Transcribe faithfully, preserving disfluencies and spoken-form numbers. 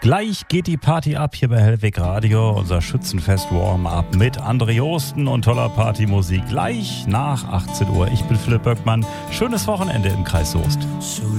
Gleich geht die Party ab hier bei Hellweg Radio, unser Schützenfest Warm-Up mit André Osten und toller Partymusik gleich nach achtzehn Uhr. Ich bin Philipp Böckmann. Schönes Wochenende im Kreis Soest.